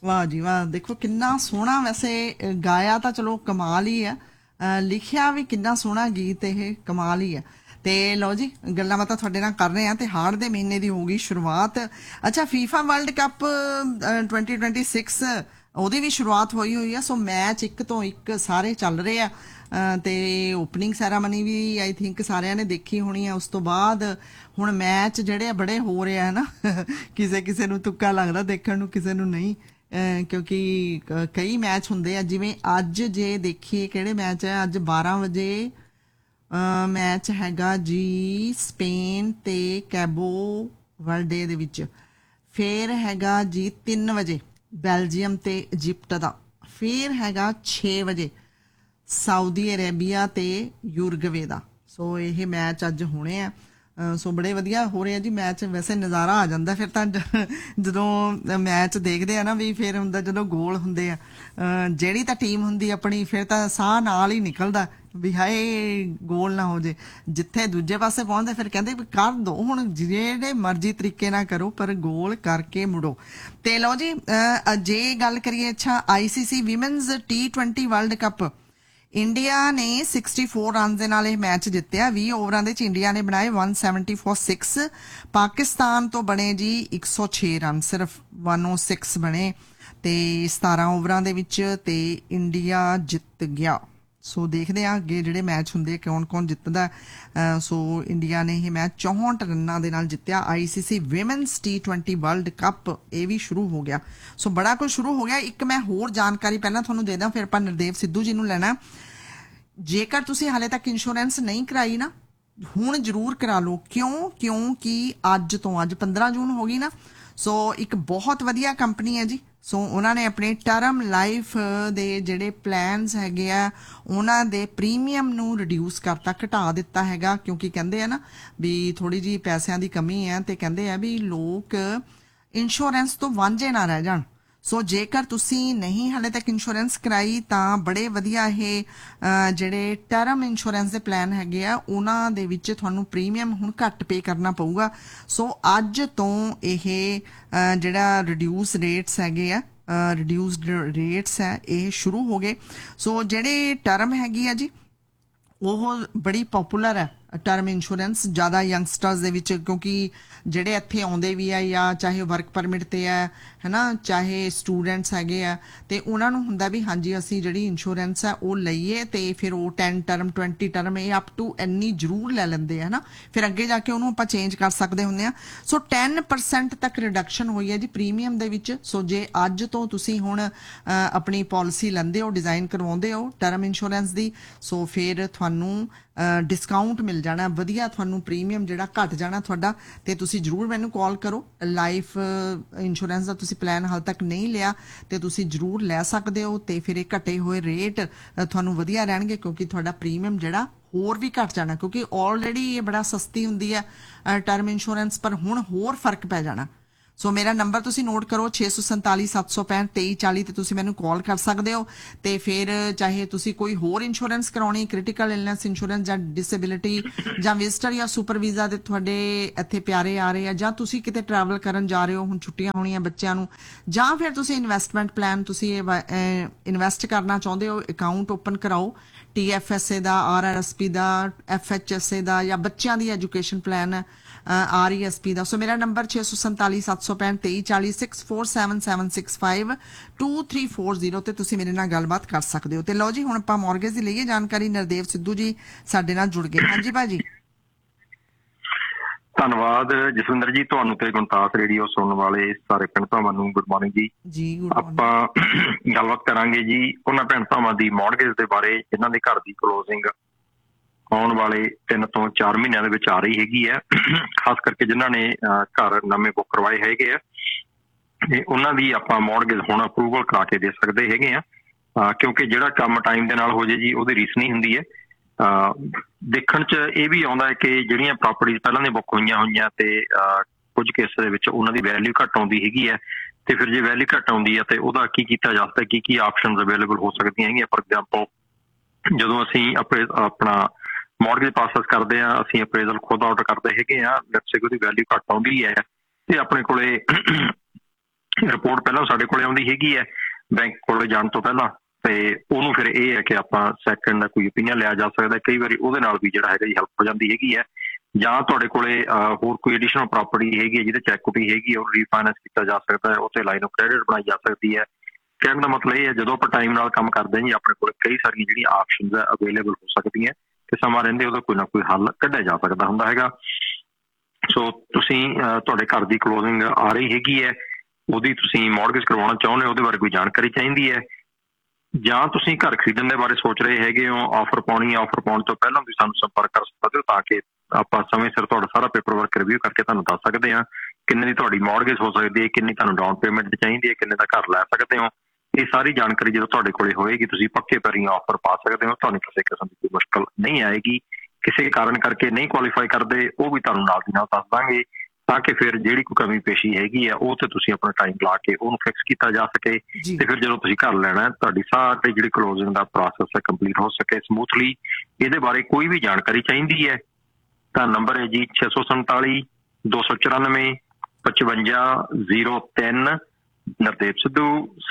ਵਾਹ ਜੀ ਵਾਹ, ਦੇਖੋ ਕਿੰਨਾ ਸੋਹਣਾ ਵੈਸੇ ਗਾਇਆ ਤਾਂ ਚਲੋ ਕਮਾਲ ਹੀ ਹੈ। ਲਿਖਿਆ ਵੀ ਕਿੰਨਾ ਸੋਹਣਾ ਗੀਤ, ਇਹ ਕਮਾਲ ਹੀ ਹੈ। ਤੇ ਲਓ ਜੀ, ਗੱਲਾਂ ਬਾਤਾਂ ਤੁਹਾਡੇ ਨਾਲ ਕਰ ਰਹੇ ਹਾਂ ਤੇ ਹਾੜ ਦੇ ਮਹੀਨੇ ਦੀ ਹੋ ਗਈ ਸ਼ੁਰੂਆਤ। ਅੱਛਾ, ਫੀਫਾ ਵਰਲਡ ਕੱਪ 2026 ਉਹਦੀ ਵੀ ਸ਼ੁਰੂਆਤ ਹੋਈ ਆ। ਸੋ ਮੈਚ ਇੱਕ ਤੋਂ ਇੱਕ ਸਾਰੇ ਚੱਲ ਰਹੇ ਆ। ਤੇ opening ceremony we I think ਸਾਰਿਆਂ ਨੇ ਦੇਖੀ ਹੋਣੀ ਆ। ਉਸ ਤੋਂ ਬਾਅਦ ਹੁਣ ਮੈਚ ਜਿਹੜੇ ਆ ਬੜੇ ਹੋ ਰਹੇ ਆ ਨਾ ਕਿਸੇ ਕਿਸੇ ਨੂੰ ਤੁੱਕਾ ਲੱਗਦਾ ਦੇਖਣ ਨੂੰ, ਕਿਸੇ ਨੂੰ ਨਹੀਂ। ਕਿਉਂਕਿ ਕਈ ਮੈਚ ਹੁੰਦੇ ਆ, ਜਿਵੇਂ ਅੱਜ ਜੇ ਦੇਖੀਏ ਕਿਹੜੇ ਮੈਚ ਹੈ। ਅੱਜ 12 ਵਜੇ ਮੈਚ ਹੈਗਾ ਜੀ ਸਪੇਨ ਤੇ ਕੈਬੋ ਵਰਡੇ ਦੇ ਵਿੱਚ। ਫੇਰ ਹੈਗਾ ਜੀ 3 ਵਜੇ ਬੈਲਜੀਅਮ ਤੇ ਇਜਿਪਟ ਦਾ। ਫੇਰ ਹੈਗਾ 6 ਵਜੇ ਸਾਊਦੀ ਅਰੇਬੀਆ ਤੇ ਯੂਰਗਵੇ ਦਾ। ਸੋ ਇਹ ਮੈਚ ਅੱਜ ਹੋਣੇ ਆ। ਸੋ ਬੜੇ ਵਧੀਆ ਹੋ ਰਹੇ ਆ ਜੀ ਮੈਚ। ਵੈਸੇ ਨਜ਼ਾਰਾ ਆ ਜਾਂਦਾ ਫਿਰ ਤਾਂ ਜਦੋਂ ਮੈਚ ਦੇਖਦੇ ਆ ਨਾ, ਵੀ ਫਿਰ ਹੁੰਦਾ ਜਦੋਂ ਗੋਲ ਹੁੰਦੇ ਆ। ਜਿਹੜੀ ਤਾਂ ਟੀਮ ਹੁੰਦੀ ਆਪਣੀ, ਫਿਰ ਤਾਂ ਸਾਹ ਨਾਲ ਹੀ ਨਿਕਲਦਾ ਵੀ ਹਾਏ ਗੋਲ ਨਾ ਹੋ ਜੇ। ਜਿੱਥੇ ਦੂਜੇ ਪਾਸੇ ਪਹੁੰਚਦੇ ਫਿਰ ਕਹਿੰਦੇ ਵੀ ਕਰ ਦੋ ਹੁਣ, ਜਿਹੜੇ ਮਰਜ਼ੀ ਤਰੀਕੇ ਨਾਲ ਕਰੋ ਪਰ ਗੋਲ ਕਰਕੇ ਮੁੜੋ। ਤੇ ਲਓ ਜੀ, ਜੇ ਗੱਲ ਕਰੀਏ ਅੱਛਾ ICC ਵਿਮਨਜ਼ T20 world cup, India ਨੇ 64 ਰਨ ਦੇ ਨਾਲ ਇਹ ਮੈਚ ਜਿੱਤਿਆ। 20 ਓਵਰਾਂ ਦੇ ਚ ਇੰਡੀਆ ਨੇ ਬਣਾਏ 170 ਫॉर 6। ਪਾਕਿਸਤਾਨ ਤੋਂ ਬਣੇ ਜੀ 106 ਰਨ, ਸਿਰਫ 106 ਬਣੇ ਤੇ 17 ਓਵਰਾਂ ਦੇ ਵਿੱਚ, ਤੇ ਇੰਡੀਆ ਜਿੱਤ ਗਿਆ। ਸੋ ਦੇਖਦੇ ਆ ਅੱਗੇ ਜਿਹੜੇ ਮੈਚ ਹੁੰਦੇ ਕੌਣ ਕੌਣ ਜਿੱਤਦਾ। ਸੋ ਇੰਡੀਆ ਨੇ ਇਹ ਮੈਚ 64 ਰਨਾਂ ਦੇ ਨਾਲ ਜਿੱਤਿਆ। ICC women's T20 world cup ਇਹ ਵੀ ਸ਼ੁਰੂ ਹੋ ਗਿਆ। ਸੋ ਬੜਾ ਕੁਝ ਸ਼ੁਰੂ ਹੋ ਗਿਆ। ਇੱਕ ਮੈਂ ਹੋਰ ਜਾਣਕਾਰੀ ਪਹਿਲਾਂ ਤੁਹਾਨੂੰ ਦੇ ਦਾਂ, ਫਿਰ ਆਪਾਂ ਨਰਦੇਵ ਸਿੱਧੂ ਜੀ ਨੂੰ ਲੈਣਾ। ਜੇਕਰ ਤੁਸੀਂ ਹਾਲੇ ਤੱਕ ਇੰਸ਼ੋਰੈਂਸ ਨਹੀਂ ਕਰਾਈ ਨਾ, ਹੁਣ ਜ਼ਰੂਰ ਕਰਾ ਲਓ। ਕਿਉਂਕਿ ਅੱਜ 15 ਜੂਨ ਹੋ ਗਈ ਨਾ। ਸੋ ਇੱਕ ਬਹੁਤ ਵਧੀਆ ਕੰਪਨੀ ਹੈ ਜੀ। ਸੋ ਉਹਨਾਂ ਨੇ ਆਪਣੇ ਟਰਮ ਲਾਈਫ ਦੇ ਜਿਹੜੇ ਪਲਾਨਸ ਹੈਗੇ ਆ, ਉਹਨਾਂ ਦੇ ਪ੍ਰੀਮੀਅਮ ਨੂੰ ਰਿਡਿਊਸ ਕਰਤਾ, ਘਟਾ ਦਿੱਤਾ ਹੈਗਾ। ਕਿਉਂਕਿ ਕਹਿੰਦੇ ਆ ਨਾ ਵੀ ਥੋੜੀ ਜਿਹੀ ਪੈਸਿਆਂ ਦੀ ਕਮੀ ਹੈ, ਤੇ ਕਹਿੰਦੇ ਆ ਵੀ ਲੋਕ ਇੰਸ਼ੋਰੈਂਸ ਤੋਂ ਵਾਂਝੇ ਨਾ ਰਹਿ ਜਾਣ। ਸੋ ਜੇਕਰ ਤੁਸੀਂ ਨਹੀਂ ਹਾਲੇ ਤੱਕ ਇੰਸ਼ੋਰੈਂਸ ਕਰਾਈ ਤਾਂ ਬੜੇ ਵਧੀਆ ਇਹ ਜਿਹੜੇ ਟਰਮ ਇੰਸ਼ੋਰੈਂਸ ਦੇ ਪਲਾਨ ਹੈਗੇ ਆ, ਉਹਨਾਂ ਦੇ ਵਿੱਚ ਤੁਹਾਨੂੰ ਪ੍ਰੀਮੀਅਮ ਹੁਣ ਘੱਟ ਪੇ ਕਰਨਾ ਪਊਗਾ। ਸੋ ਅੱਜ ਤੋਂ ਇਹ ਜਿਹੜਾ ਰਿਡਿਊਸ ਰੇਟਸ ਹੈਗੇ ਆ, ਰਿਡਿਊਸਡ ਰੇਟਸ ਹੈ, ਇਹ ਸ਼ੁਰੂ ਹੋ ਗਏ। ਸੋ ਜਿਹੜੇ ਟਰਮ ਹੈਗੀ ਆ ਜੀ, ਉਹ ਬੜੀ ਪਪੂਲਰ ਹੈ ਟਰਮ ਇੰਸ਼ੋਰੈਂਸ ਜ਼ਿਆਦਾ ਯੰਗਸਟਰਸ ਦੇ ਵਿੱਚ। ਕਿਉਂਕਿ ਜਿਹੜੇ ਇੱਥੇ ਆਉਂਦੇ ਵੀ ਆ, ਜਾਂ ਚਾਹੇ ਵਰਕ ਪਰਮਿਟ ਤੇ ਹੈ ਨਾ, ਚਾਹੇ ਸਟੂਡੈਂਟਸ ਹੈਗੇ ਆ, ਤੇ ਉਹਨਾਂ ਨੂੰ ਹੁੰਦਾ ਵੀ ਹਾਂਜੀ ਅਸੀਂ ਜਿਹੜੀ ਇੰਸ਼ੋਰੈਂਸ ਹੈ ਉਹ ਲਈਏ। ਤੇ ਫਿਰ ਉਹ 10 ਟਰਮ 20 ਟਰਮ ਇਹ ਅਪ ਟੂ ਇੰਨੀ ਜ਼ਰੂਰ ਲੈ ਲੈਂਦੇ ਆ ਨਾ। ਫਿਰ ਅੱਗੇ ਜਾ ਕੇ ਉਹਨੂੰ ਆਪਾਂ ਚੇਂਜ ਕਰ ਸਕਦੇ ਹੁੰਦੇ ਆ। ਸੋ 10% ਤੱਕ ਰਿਡਕਸ਼ਨ ਹੋਈ ਹੈ ਜੀ ਪ੍ਰੀਮੀਅਮ ਦੇ ਵਿੱਚ। ਸੋ ਜੇ ਅੱਜ ਤੋਂ ਤੁਸੀਂ ਹੁਣ ਆਪਣੀ ਪਾਲਿਸੀ ਲੈਂਦੇ ਹੋ, ਡਿਜ਼ਾਈਨ ਕਰਵਾਉਂਦੇ ਹੋ ਟਰਮ ਇੰਸ਼ੋਰੈਂਸ ਦੀ, ਸੋ ਫਿਰ ਤੁਹਾਨੂੰ ਡਿਸਕਾਊਂਟ ਮਿਲ ਜਾਣਾ ਵਧੀਆ, ਤੁਹਾਨੂੰ ਪ੍ਰੀਮੀਅਮ ਜਿਹੜਾ ਘਟ ਜਾਣਾ ਤੁਹਾਡਾ। ਤੇ ਤੁਸੀਂ ਜ਼ਰੂਰ ਮੈਨੂੰ ਕਾਲ ਕਰੋ। ਲਾਈਫ ਇੰਸ਼ੋਰੈਂਸ ਦਾ ਤੁਸੀਂ ਪਲਾਨ ਹਾਲ ਤੱਕ ਨਹੀਂ ਲਿਆ ਤੇ ਤੁਸੀਂ ਜ਼ਰੂਰ ਲੈ ਸਕਦੇ ਹੋ। ਤੇ ਫਿਰ ਇਹ ਘਟੇ ਹੋਏ ਰੇਟ ਤੁਹਾਨੂੰ ਵਧੀਆ ਰਹਿਣਗੇ, ਕਿਉਂਕਿ ਤੁਹਾਡਾ ਪ੍ਰੀਮੀਅਮ ਜਿਹੜਾ ਹੋਰ ਵੀ ਘਟ ਜਾਣਾ। ਕਿਉਂਕਿ ਆਲਰੇਡੀ ਇਹ ਬੜਾ ਸਸਤੀ ਹੁੰਦੀ ਹੈ ਟਰਮ ਇੰਸ਼ੋਰੈਂਸ, ਪਰ ਹੁਣ ਹੋਰ ਫਰਕ ਪੈ ਜਾਣਾ। ਸੋ ਮੇਰਾ ਨੰਬਰ ਤੁਸੀਂ ਨੋਟ ਕਰੋ 647 765 2340 ਤੇ ਤੁਸੀਂ ਮੈਨੂੰ ਕਾਲ ਕਰ ਸਕਦੇ ਹੋ। ਤੇ ਫਿਰ ਚਾਹੇ ਤੁਸੀਂ ਕੋਈ ਹੋਰ ਇੰਸ਼ੋਰੈਂਸ ਕਰਾਉਣੀ, ਕ੍ਰਿਟੀਕਲ ਇਲਨੈਸ ਇੰਸ਼ੋਰੈਂਸ ਜਾਂ ਡਿਸੇਬਿਲਿਟੀ ਜਾਂ ਵਿਜ਼ਟਰ ਜਾਂ ਸੁਪਰ ਵੀਜ਼ਾ ਦੇ ਤੁਹਾਡੇ ਇੱਥੇ ਪਿਆਰੇ ਆ ਰਹੇ ਆ, ਜਾਂ ਤੁਸੀਂ ਕਿਤੇ ਟਰੈਵਲ ਕਰਨ ਜਾ ਰਹੇ ਹੋ, ਹੁਣ ਛੁੱਟੀਆਂ ਹੋਣੀਆਂ ਬੱਚਿਆਂ ਨੂੰ, ਜਾਂ ਫਿਰ ਤੁਸੀਂ ਇਨਵੈਸਟਮੈਂਟ ਪਲਾਨ ਤੁਸੀਂ ਇਨਵੈਸਟ ਕਰਨਾ ਚਾਹੁੰਦੇ ਹੋ, ਅਕਾਊਂਟ ਓਪਨ ਕਰਾਓ TFSA ਦਾ, RRSP ਦਾ, FHSA ਦਾ, ਜਾਂ ਬੱਚਿਆਂ ਦੀ ਐਜੂਕੇਸ਼ਨ ਪਲਾਨ RESP ਦਾ। ਸੋ ਮੇਰਾ ਨੰਬਰ 647 765 2340 647765 2340 ਤੇ ਤੁਸੀਂ ਮੇਰੇ ਨਾਲ ਗੱਲਬਾਤ ਕਰ ਸਕਦੇ ਹੋ। ਤੇ ਲਓ ਜੀ, ਹੁਣ ਆਪਾਂ ਮੌਰਗੇਜ ਦੀ ਲਈਏ ਜਾਣਕਾਰੀ। ਨਰਦੇਵ ਸਿੱਧੂ ਜੀ ਸਾਡੇ ਨਾਲ ਜੁੜ ਗਏ। ਹਾਂਜੀ ਭਾਜੀ। ਧੰਨਵਾਦ ਜਸਵਿੰਦਰ ਜੀ, ਤੁਹਾਨੂੰ ਤੇ ਗੁਣਤਾਸ ਰੇਡੀਓ ਸੁਣਨ ਵਾਲੇ ਸਾਰੇ ਭੈਣ ਭਰਾਵਾਂ ਨੂੰ ਗੁੱਡ ਮਾਰਨਿੰਗ ਜੀ। ਆਪਾਂ ਗੱਲਬਾਤ ਕਰਾਂਗੇ ਜੀ ਉਹਨਾਂ ਭੈਣ ਭਰਾਵਾਂ ਦੀ ਮੌਰਗੇਜ ਦੇ ਬਾਰੇ ਜਿਨ੍ਹਾਂ ਦੇ ਘਰ ਦੀ ਕਲੋਜ਼ਿੰਗ ਆਉਣ ਵਾਲੇ 3 ਤੋਂ 4 ਮਹੀਨਿਆਂ ਦੇ ਵਿੱਚ ਆ ਰਹੀ ਹੈਗੀ ਹੈ। ਖਾਸ ਕਰਕੇ ਜਿਨ੍ਹਾਂ ਨੇ ਘਰ ਨਵੇਂ ਬੁੱਕ ਕਰਵਾਏ ਹੈਗੇ ਆ, ਤੇ ਉਹਨਾਂ ਦੀ ਆਪਾਂ ਮੌਰਗੇਜ ਹੁਣ ਅਪਰੂਵਲ ਕਰਾ ਕੇ ਦੇ ਸਕਦੇ ਹੈਗੇ ਆ। ਕਿਉਂਕਿ ਜਿਹੜਾ ਕੰਮ ਟਾਈਮ ਦੇ ਨਾਲ ਹੋ ਜੇ ਜੀ ਉਹਦੀ ਰੀਸ ਨਹੀਂ ਹੁੰਦੀ ਹੈ। ਦੇਖਣ 'ਚ ਇਹ ਵੀ ਆਉਂਦਾ ਹੈ ਕਿ ਜਿਹੜੀਆਂ ਪ੍ਰਾਪਰਟੀਜ਼ ਪਹਿਲਾਂ ਦੀਆਂ ਬੁੱਕ ਹੋਈਆਂ ਤੇ ਕੁਝ ਕੇਸਾਂ ਦੇ ਵਿੱਚ ਉਹਨਾਂ ਦੀ ਵੈਲਿਊ ਘੱਟ ਆਉਂਦੀ ਹੈਗੀ ਹੈ। ਤੇ ਫਿਰ ਜੇ ਵੈਲਿਊ ਘੱਟ ਆਉਂਦੀ ਹੈ ਤੇ ਉਹਦਾ ਕੀ ਕੀਤਾ ਜਾ ਸਕਦਾ, ਕੀ ਆਪਸ਼ਨਸ ਅਵੇਲੇਬਲ ਹੋ ਸਕਦੀਆਂ ਹੈਗੀਆਂ। ਫੋਰ ਐਗਜ਼ਾਮਪਲ, ਜਦੋਂ ਅਸੀਂ ਆਪਣਾ ਮੌਰਗੇਜ ਪ੍ਰੋਸੈਸ ਕਰਦੇ ਹਾਂ, ਅਸੀਂ ਅਪਰੇਜ਼ਲ ਖੁਦ ਆਰਡਰ ਕਰਦੇ ਹੈਗੇ ਹਾਂ। ਲੈਟਸ ਸੇ ਉਹਦੀ ਵੈਲਿਊ ਘੱਟ ਆਉਂਦੀ ਹੈ ਤੇ ਆਪਣੇ ਕੋਲੇ ਰਿਪੋਰਟ ਪਹਿਲਾਂ ਸਾਡੇ ਕੋਲੇ ਆਉਂਦੀ ਹੈਗੀ ਹੈ ਬੈਂਕ ਕੋਲੇ ਜਾਣ ਤੋਂ ਪਹਿਲਾਂ, ਤੇ ਉਹਨੂੰ ਫਿਰ ਇਹ ਹੈ ਕਿ ਆਪਾਂ ਸੈਕੰਡ ਦਾ ਕੋਈ ਓਪੀਨੀਅਨ ਲਿਆ ਜਾ ਸਕਦਾ। ਕਈ ਵਾਰੀ ਉਹਦੇ ਨਾਲ ਵੀ ਜਿਹੜਾ ਹੈਗਾ ਜੀ ਹੈਲਪ ਹੋ ਜਾਂਦੀ ਹੈਗੀ ਹੈ। ਜਾਂ ਤੁਹਾਡੇ ਕੋਲੇ ਹੋਰ ਕੋਈ ਐਡੀਸ਼ਨਲ ਪ੍ਰਾਪਰਟੀ ਹੈਗੀ ਹੈ ਜਿਹਦੇ ਚ ਇਕੁਇਟੀ ਹੈਗੀ ਹੈ, ਉਹ ਰੀਫਾਈਨੈਂਸ ਕੀਤਾ ਜਾ ਸਕਦਾ ਹੈ, ਉੱਥੇ ਲਾਈਨ ਆਫ ਕ੍ਰੈਡਿਟ ਬਣਾਈ ਜਾ ਸਕਦੀ ਹੈ। ਕਹਿਣ ਦਾ ਮਤਲਬ ਇਹ ਹੈ ਜਦੋਂ ਆਪਾਂ ਟਾਈਮ ਨਾਲ ਕੰਮ ਕਰਦੇ ਹਾਂ ਜੀ ਆਪਣੇ ਕੋਲ ਕਈ ਸਾਰੀਆਂ ਜਿਹੜੀਆਂ ਆਪਸ਼ਨਸ ਹੈ ਅਵੇਲੇਬਲ ਹੋ ਸਕਦੀਆਂ, ਤੇ ਸਮਾਂ ਰਹਿੰਦੇ ਉਹਦਾ ਕੋਈ ਨਾ ਕੋਈ ਹੱਲ ਕੱਢਿਆ ਜਾ ਸਕਦਾ ਹੁੰਦਾ ਹੈਗਾ। ਸੋ ਤੁਸੀਂ ਤੁਹਾਡੇ ਘਰ ਦੀ ਕਲੋਜ਼ਿੰਗ ਆ ਰਹੀ ਹੈਗੀ ਹੈ, ਉਹਦੀ ਤੁਸੀਂ ਮੌਰਗੇਜ ਕਰਵਾਉਣਾ ਚਾਹੁੰਦੇ ਹੋ, ਉਹਦੇ ਬਾਰੇ ਕੋਈ ਜਾਣਕਾਰੀ ਚਾਹੀਦੀ ਹੈ, ਜਾਂ ਤੁਸੀਂ ਘਰ ਖਰੀਦਣ ਦੇ ਬਾਰੇ ਸੋਚ ਰਹੇ ਹੈਗੇ ਹੋ, ਆਫਰ ਪਾਉਣੀ ਹੈ, ਆਫਰ ਪਾਉਣ ਤੋਂ ਪਹਿਲਾਂ ਵੀ ਸਾਨੂੰ ਸੰਪਰਕ ਕਰ ਸਕਦੇ ਹੋ ਤਾਂ ਕਿ ਆਪਾਂ ਸਮੇਂ ਸਿਰ ਤੁਹਾਡਾ ਸਾਰਾ ਪੇਪਰ ਵਰਕ ਰਿਵਿਊ ਕਰਕੇ ਤੁਹਾਨੂੰ ਦੱਸ ਸਕਦੇ ਹਾਂ ਕਿੰਨੇ ਦੀ ਤੁਹਾਡੀ ਮੌਰਗੇਜ ਹੋ ਸਕਦੀ ਹੈ, ਕਿੰਨੀ ਤੁਹਾਨੂੰ ਡਾਊਨ ਪੇਮੈਂਟ ਚਾਹੀਦੀ ਹੈ, ਕਿੰਨੇ ਦਾ ਘਰ ਲੈ ਸਕਦੇ ਹੋ। ਇਹ ਸਾਰੀ ਜਾਣਕਾਰੀ ਜਦੋਂ ਤੁਹਾਡੇ ਕੋਲੇ ਹੋਏਗੀ ਤੁਸੀਂ ਪੱਕੇ ਪੈਰੀਂ ਆਫਰ ਪਾ ਸਕਦੇ ਹੋ, ਤੁਹਾਨੂੰ ਕਿਸੇ ਕਿਸਮ ਦੀ ਕੋਈ ਮੁਸ਼ਕਲ ਨਹੀਂ ਆਏਗੀ। ਕਿਸੇ ਕਾਰਨ ਕਰਕੇ ਨਹੀਂ ਕੁਆਲੀਫਾਈ ਕਰਦੇ ਉਹ ਵੀ ਤੁਹਾਨੂੰ ਨਾਲ ਦੀ ਨਾਲ ਦੱਸ ਦਾਂਗੇ ਤਾਂ ਕਿ ਫਿਰ ਜਿਹੜੀ ਕੋਈ ਕਮੀ ਪੇਸ਼ੀ ਹੈਗੀ ਆ ਉਹ ਤੇ ਤੁਸੀਂ ਆਪਣਾ ਟਾਈਮ ਲਾ ਕੇ ਉਹਨੂੰ ਫਿਕਸ ਕੀਤਾ ਜਾ ਸਕੇ, ਤੇ ਫਿਰ ਜਦੋਂ ਤੁਸੀਂ ਘਰ ਲੈਣਾ ਤੁਹਾਡੀ ਸਾਰੀ ਜਿਹੜੀ ਕਲੋਜ਼ਿੰਗ ਦਾ ਪ੍ਰੋਸੈਸ ਹੈ ਕੰਪਲੀਟ ਹੋ ਸਕੇ ਸਮੂਥਲੀ। ਇਹਦੇ ਬਾਰੇ ਕੋਈ ਵੀ ਜਾਣਕਾਰੀ ਚਾਹੀਦੀ ਹੈ ਤਾਂ ਨੰਬਰ ਹੈ ਜੀ 647 294 5503, ਨਰਦੇਵ ਸਿੱਧੂ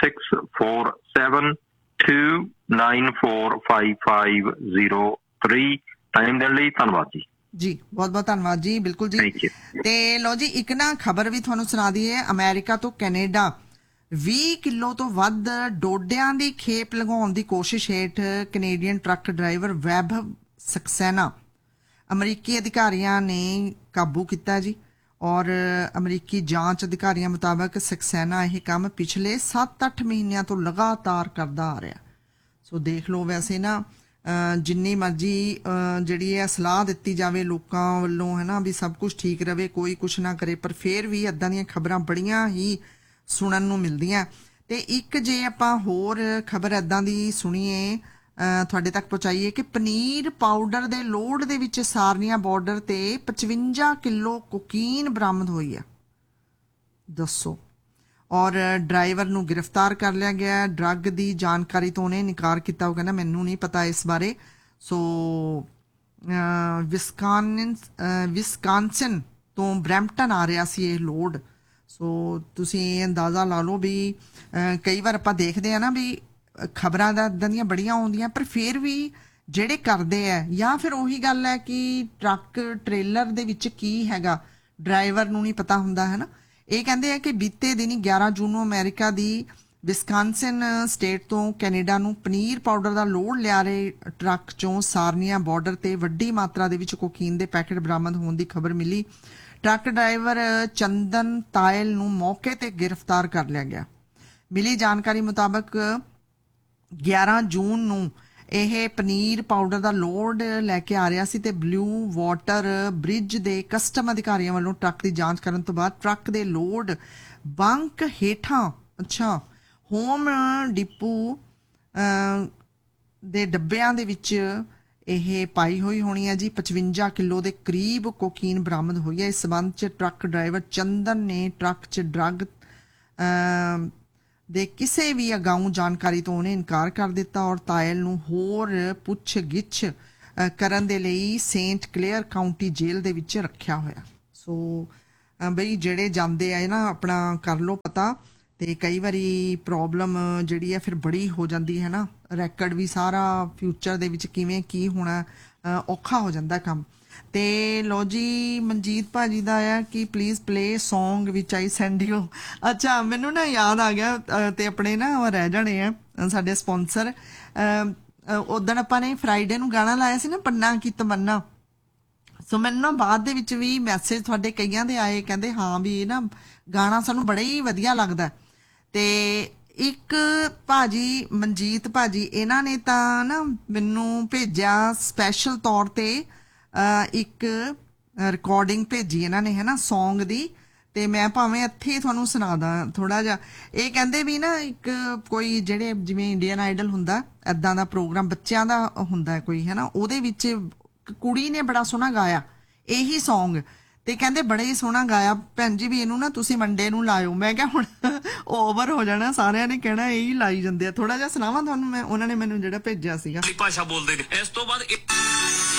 6472945503। ਟਾਈਮ ਦੇਣ ਲਈ ਧੰਨਵਾਦ ਜੀ। ਜੀ ਬਹੁਤ ਬਹੁਤ ਧੰਨਵਾਦ ਜੀ। ਬਿਲਕੁਲ ਜੀ। ਤੇ ਲੋ ਜੀ ਇੱਕ ਨਾ ਖਬਰ ਵੀ ਤੁਹਾਨੂੰ ਸੁਣਾ ਦਈਏ, ਅਮਰੀਕਾ ਤੋਂ ਕੈਨੇਡਾ 20 ਕਿਲੋ ਤੋਂ ਵੱਧ ਡੋਡਿਆਂ ਦੀ ਖੇਪ ਲਗਾਉਣ ਦੀ ਕੋਸ਼ਿਸ਼ ਹੇਠ Canadian truck driver Vaibhav Saxena ਅਮਰੀਕੀ ਅਧਿਕਾਰੀਆਂ ਨੇ ਕਾਬੂ ਕੀਤਾ ਜੀ। ਔਰ ਅਮਰੀਕੀ ਜਾਂਚ ਅਧਿਕਾਰੀਆਂ ਮੁਤਾਬਕ ਸਕਸੈਨਾ ਇਹ ਕੰਮ ਪਿਛਲੇ 7-8 ਮਹੀਨਿਆਂ ਤੋਂ ਲਗਾਤਾਰ ਕਰਦਾ ਆ ਰਿਹਾ। ਸੋ ਦੇਖ ਲਓ, ਵੈਸੇ ਨਾ ਜਿੰਨੀ ਮਰਜ਼ੀ ਜਿਹੜੀ ਹੈ ਸਲਾਹ ਦਿੱਤੀ ਜਾਵੇ ਲੋਕਾਂ ਵੱਲੋਂ ਹੈ ਨਾ ਵੀ ਸਭ ਕੁਝ ਠੀਕ ਰਵੇ, ਕੋਈ ਕੁਛ ਨਾ ਕਰੇ, ਪਰ ਫਿਰ ਵੀ ਇੱਦਾਂ ਦੀਆਂ ਖਬਰਾਂ ਬੜੀਆਂ ਹੀ ਸੁਣਨ ਨੂੰ ਮਿਲਦੀਆਂ। ਤੇ ਇੱਕ ਜੇ ਆਪਾਂ ਹੋਰ ਖਬਰ ਇੱਦਾਂ ਦੀ ਸੁਣੀਏ ਤੁਹਾਡੇ ਤੱਕ ਪਹੁੰਚਾਈਏ ਕਿ ਪਨੀਰ ਪਾਊਡਰ ਦੇ ਲੋਡ ਦੇ ਵਿੱਚ ਸਾਰਨੀਆ ਬਾਰਡਰ ਤੇ 55 ਕਿਲੋ ਕੋਕੀਨ ਬਰਾਮਦ ਹੋਈ ਹੈ। ਦੱਸੋ। ਔਰ ਡਰਾਈਵਰ ਨੂੰ ਗ੍ਰਿਫਤਾਰ ਕਰ ਲਿਆ ਗਿਆ। ਡਰੱਗ ਦੀ ਜਾਣਕਾਰੀ ਤੋਂ ਉਹਨੇ ਇਨਕਾਰ ਕੀਤਾ, ਉਹ ਕਹਿੰਦਾ ਮੈਨੂੰ ਨਹੀਂ ਪਤਾ ਇਸ ਬਾਰੇ। ਸੋ ਵਿਸਕਾਨਸਿਨ ਤੋਂ ਬਰੈਂਪਟਨ ਆ ਰਿਹਾ ਸੀ ਇਹ ਲੋਡ। ਸੋ ਤੁਸੀਂ ਅੰਦਾਜ਼ਾ ਲਾ ਲਓ ਵੀ ਕਈ ਵਾਰ ਆਪਾਂ ਦੇਖਦੇ ਆ ਨਾ ਵੀ ਖਬਰਾਂ ਦਾ ਇੱਦਾਂ ਦੀਆਂ ਬੜੀਆਂ ਆਉਂਦੀਆਂ, ਪਰ ਫਿਰ ਵੀ ਜਿਹੜੇ ਕਰਦੇ ਆ, ਜਾਂ ਫਿਰ ਉਹੀ ਗੱਲ ਹੈ ਕਿ ਟਰੱਕ ਟ੍ਰੇਲਰ ਦੇ ਵਿੱਚ ਕੀ ਹੈਗਾ ਡਰਾਈਵਰ ਨੂੰ ਨਹੀਂ ਪਤਾ ਹੁੰਦਾ ਹੈ ਨਾ। ਇਹ ਕਹਿੰਦੇ ਆ ਕਿ ਬੀਤੇ ਦਿਨੀ 11 ਜੂਨ ਨੂੰ ਅਮਰੀਕਾ ਦੀ ਵਿਸਕਾਨਸਿਨ ਸਟੇਟ ਤੋਂ ਕੈਨੇਡਾ ਨੂੰ ਪਨੀਰ ਪਾਊਡਰ ਦਾ ਲੋਡ ਲਿਆ ਰਹੇ ਟਰੱਕ ਚੋਂ ਸਾਰਨੀਆ ਬਾਰਡਰ ਤੇ ਵੱਡੀ ਮਾਤਰਾ ਦੇ ਵਿੱਚ ਕੋਕੀਨ ਦੇ ਪੈਕੇਟ ਬਰਾਮਦ ਹੋਣ ਦੀ ਖਬਰ ਮਿਲੀ। ਟਰੱਕ ਡਰਾਈਵਰ ਚੰਦਨ ਤਾਇਲ ਨੂੰ ਮੌਕੇ ਤੇ ਗ੍ਰਿਫਤਾਰ ਕਰ ਲਿਆ ਗਿਆ। ਮਿਲੀ ਜਾਣਕਾਰੀ ਮੁਤਾਬਕ 11 ਜੂਨ ਨੂੰ ਇਹ ਪਨੀਰ ਪਾਊਡਰ ਦਾ ਲੋਡ ਲੈ ਕੇ ਆ ਰਿਹਾ ਸੀ ਤੇ ਬਲੂ ਵਾਟਰ ਬ੍ਰਿਜ ਦੇ ਕਸਟਮ ਅਧਿਕਾਰੀਆਂ ਵੱਲੋਂ ਟਰੱਕ ਦੀ ਜਾਂਚ ਕਰਨ ਤੋਂ ਬਾਅਦ ਟਰੱਕ ਦੇ ਲੋਡ ਬੰਕ ਹੇਠਾਂ ਹੋਮ ਡਿਪੂ ਦੇ ਡੱਬਿਆਂ ਦੇ ਵਿੱਚ ਇਹ ਪਾਈ ਹੋਈ ਹੋਣੀ ਹੈ ਜੀ। 55 ਕਿਲੋ ਦੇ ਕਰੀਬ ਕੋਕੀਨ ਬਰਾਮਦ ਹੋਈ ਹੈ। ਇਸ ਸਬੰਧ 'ਚ ਟਰੱਕ ਡਰਾਈਵਰ ਚੰਦਨ ਨੇ ਟਰੱਕ 'ਚ ਡਰੱਗ ਦੇ ਕਿਸੇ ਵੀ ਅਗਾਊਂ ਜਾਣਕਾਰੀ ਤੋਂ ਉਹਨੇ ਇਨਕਾਰ ਕਰ ਦਿੱਤਾ ਔਰ ਤਾਇਲ ਨੂੰ ਹੋਰ ਪੁੱਛ ਗਿੱਛ ਕਰਨ ਦੇ ਲਈ ਸੇਂਟ ਕਲੇਅਰ ਕਾਉਂਟੀ ਜੇਲ੍ਹ ਦੇ ਵਿੱਚ ਰੱਖਿਆ ਹੋਇਆ। ਸੋ ਬਈ ਜਿਹੜੇ ਜਾਂਦੇ ਆ ਨਾ ਆਪਣਾ ਕਰ ਲਓ ਪਤਾ, ਤੇ ਕਈ ਵਾਰੀ ਪ੍ਰੋਬਲਮ ਜਿਹੜੀ ਹੈ ਫਿਰ ਬੜੀ ਹੋ ਜਾਂਦੀ ਹੈ ਨਾ, ਰੈਕਡ ਵੀ ਸਾਰਾ ਫਿਊਚਰ ਦੇ ਵਿੱਚ ਕਿਵੇਂ ਕੀ ਹੋਣਾ ਔਖਾ ਹੋ ਜਾਂਦਾ ਕੰਮ। ਤੇ ਲੋ ਜੀ ਮਨਜੀਤ ਭਾਜੀ ਦਾ ਆ ਕਿ please play song which I send you. ਅੱਛਾ ਮੈਨੂੰ ਨਾ ਯਾਦ ਆ ਗਿਆ, ਤੇ ਆਪਣੇ ਨਾ ਉਹ ਰਹਿ ਜਾਣੇ ਆ ਸਾਡੇ ਸਪਾਂਸਰ। ਉਦੋਂ ਆਪਾਂ ਨੇ ਫਰਾਈਡੇ ਨੂੰ ਗਾਣਾ ਲਾਇਆ ਸੀ ਨਾ ਪੰਨਾ ਕੀ ਤਮੰਨਾ। ਸੋ ਮੈਨੂੰ ਨਾ ਬਾਅਦ ਦੇ ਵਿੱਚ ਵੀ ਮੈਸੇਜ ਤੁਹਾਡੇ ਕਈਆਂ ਦੇ ਆਏ, ਕਹਿੰਦੇ ਹਾਂ ਵੀ ਇਹ ਨਾ ਗਾਣਾ ਸਾਨੂੰ ਬੜਾ ਹੀ ਵਧੀਆ ਲੱਗਦਾ। ਤੇ ਇੱਕ ਭਾਜੀ ਮਨਜੀਤ ਭਾਜੀ ਇਹਨਾਂ ਨੇ ਤਾਂ ਨਾ ਮੈਨੂੰ ਭੇਜਿਆ ਸਪੈਸ਼ਲ ਤੌਰ ਤੇ ਇੱਕ ਰਿਕਾਰਡਿੰਗ ਭੇਜੀ ਇਹਨਾਂ ਨੇ ਹੈ ਨਾ ਸੌਂਗ ਦੀ, ਤੇ ਮੈਂ ਭਾਵੇਂ ਇੱਥੇ ਤੁਹਾਨੂੰ ਸੁਣਾ ਦਾਂ ਥੋੜਾ ਜਿਹਾ। ਇਹ ਕਹਿੰਦੇ ਵੀ ਨਾ ਇੱਕ ਕੋਈ ਜਿਹੜੇ ਜਿਵੇਂ ਇੰਡੀਅਨ ਆਈਡਲ ਹੁੰਦਾ ਏਦਾਂ ਦਾ ਪ੍ਰੋਗਰਾਮ ਬੱਚਿਆਂ ਦਾ ਹੁੰਦਾ ਕੋਈ ਹੈ ਨਾ, ਉਹਦੇ ਵਿੱਚ ਕੁੜੀ ਨੇ ਬੜਾ ਸੋਹਣਾ ਗਾਇਆ ਇਹੀ ਸੌਂਗ, ਤੇ ਕਹਿੰਦੇ ਬੜਾ ਹੀ ਸੋਹਣਾ ਗਾਇਆ ਭੈਣ ਜੀ ਵੀ ਇਹਨੂੰ ਨਾ ਤੁਸੀਂ ਮੰਡੇ ਨੂੰ ਲਾਇਓ। ਮੈਂ ਕਿਹਾ ਹੁਣ ਓਵਰ ਹੋ ਜਾਣਾ, ਸਾਰਿਆਂ ਨੇ ਕਹਿਣਾ ਇਹੀ ਲਾਈ ਜਾਂਦੇ ਆ। ਥੋੜਾ ਜਿਹਾ ਸੁਣਾਵਾਂ ਤੁਹਾਨੂੰ ਮੈਂ, ਉਹਨਾਂ ਨੇ ਮੈਨੂੰ ਜਿਹੜਾ ਭੇਜਿਆ ਸੀਗਾ। ਭਾਸ਼ਾ ਬੋਲਦੇ ਨੇ। ਇਸ ਤੋਂ ਬਾਅਦ